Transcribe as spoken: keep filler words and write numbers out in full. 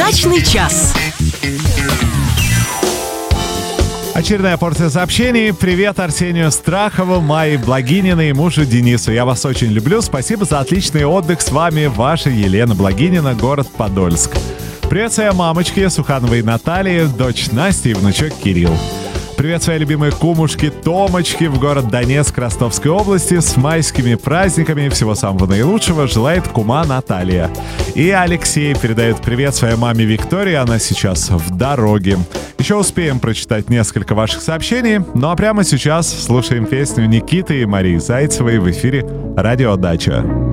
Дачный час. Очередная порция сообщений. Привет Арсению Страхову, Майе Благининой и мужу Денису. Я вас очень люблю. Спасибо за отличный отдых. С вами ваша Елена Благинина, город Подольск. Привет своей мамочке Сухановой Наталье, дочь Насти и внучок Кирилл. Привет своей любимой кумушке Томочке в город Донецк Ростовской области. С майскими праздниками. Всего самого наилучшего желает кума Наталья. И Алексей передает привет своей маме Виктории. Она сейчас в дороге. Еще успеем прочитать несколько ваших сообщений. Ну а прямо сейчас слушаем песню Никиты и Марии Зайцевой в эфире «Радио Дача».